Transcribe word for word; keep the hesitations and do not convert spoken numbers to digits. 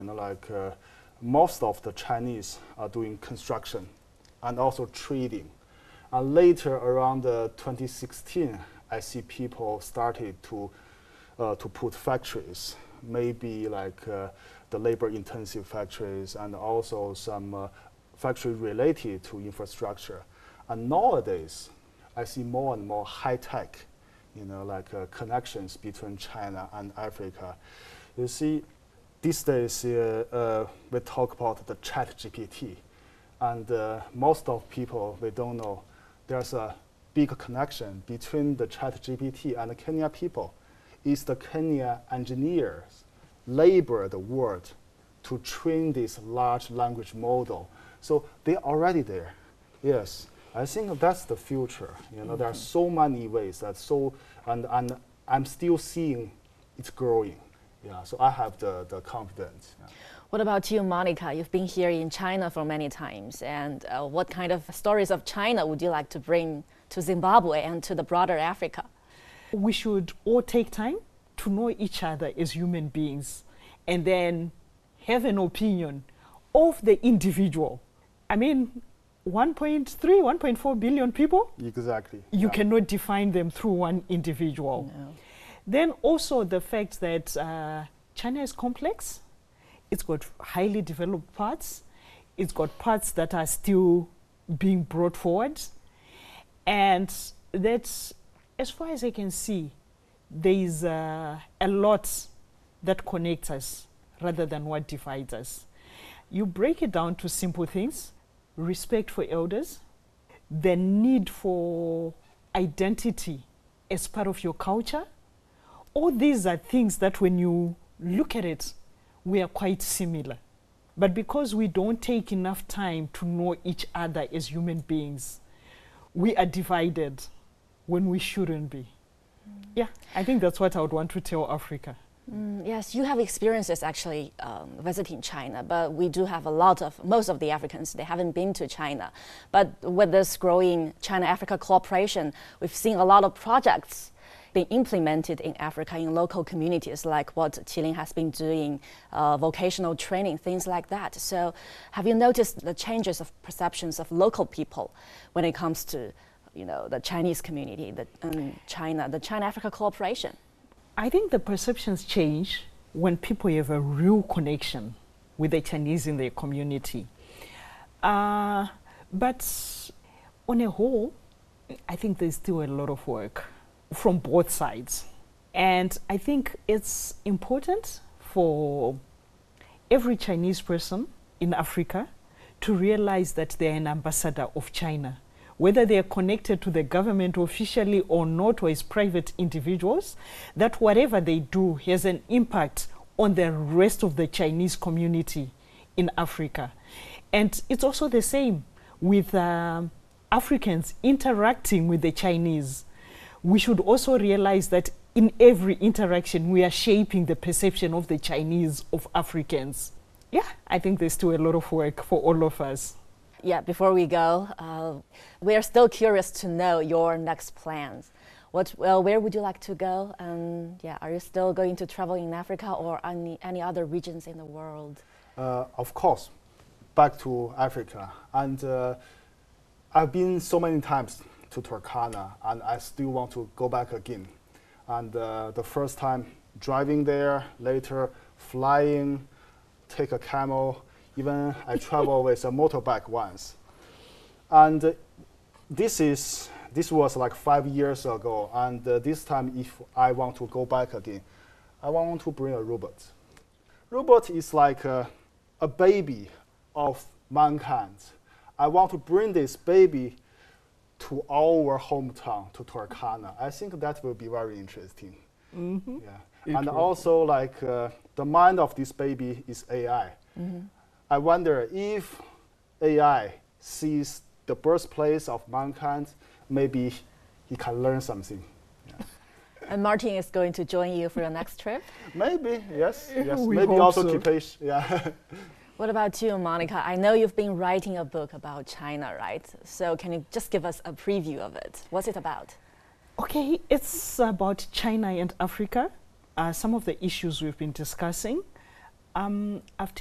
You know, like uh, most of the Chinese are doing construction and also trading. And later, around uh, twenty sixteen, I see people started to uh, to put factories, maybe like uh, the labor-intensive factories, and also some uh, factory related to infrastructure. And nowadays, I see more and more high-tech, you know, like uh, connections between China and Africa. You see, these days uh, uh, we talk about the Chat G P T, and uh, most of people, they don't know there's a big connection between the Chat G P T and the Kenya people. It's the Kenya engineers labor the world to train this large language model. So they're already there. Yes, I think that's the future. You know, mm-hmm. There are so many ways that so, and, and I'm still seeing it's growing. Yeah, so I have the, the confidence. Yeah. What about you, Monica? You've been here in China for many times, and uh, what kind of stories of China would you like to bring to Zimbabwe and to the broader Africa? We should all take time to know each other as human beings and then have an opinion of the individual. I mean, one point three, one point four billion people? Exactly. You yeah. cannot define them through one individual. No. Then also the fact that uh, China is complex. It's got highly developed parts. It's got parts that are still being brought forward. And that's, as far as I can see, there is uh, a lot that connects us rather than what divides us. You break it down to simple things: respect for elders, the need for identity as part of your culture. All these are things that when you look at it, we are quite similar. But because we don't take enough time to know each other as human beings, we are divided when we shouldn't be. Mm. Yeah, I think that's what I would want to tell Africa. Mm, yes, you have experiences actually um, visiting China, but we do have a lot of, most of the Africans, they haven't been to China. But with this growing China-Africa cooperation, we've seen a lot of projects being implemented in Africa in local communities, like what Qilin has been doing, uh, vocational training, things like that. So have you noticed the changes of perceptions of local people when it comes to, you know, the Chinese community, the um, China, the China-Africa cooperation? I think the perceptions change when people have a real connection with the Chinese in their community. Uh, but on a whole, I think there's still a lot of work from both sides. And I think it's important for every Chinese person in Africa to realize that they're an ambassador of China. Whether they are connected to the government officially or not, or as private individuals, that whatever they do has an impact on the rest of the Chinese community in Africa. And it's also the same with um, Africans interacting with the Chinese. We should also realize that in every interaction, we are shaping the perception of the Chinese of Africans. Yeah, I think there's still a lot of work for all of us. Yeah, before we go, uh, we are still curious to know your next plans. What, well, where would you like to go? And yeah, are you still going to travel in Africa or any, any other regions in the world? Uh, of course, back to Africa. And uh, I've been so many times to Turkana, and I still want to go back again. And uh, the first time driving there, later flying, take a camel, even I travel with a motorbike once. And uh, this is this was like five years ago, and uh, this time if I want to go back again, I want to bring a robot. Robot is like a, a baby of mankind. I want to bring this baby to our hometown, to Turkana. I think that will be very interesting. Mm-hmm. Yeah. And also, like, uh, the mind of this baby is A I. Mm-hmm. I wonder if A I sees the birthplace of mankind, maybe he can learn something. Yeah. And Martin is going to join you for your next trip? Maybe, yes. yes. We Maybe hope also so. Kipesh, yeah. What about you, Monica? I know you've been writing a book about China, right? So can you just give us a preview of it? What's it about? Okay, it's about China and Africa, uh, some of the issues we've been discussing. Um, I've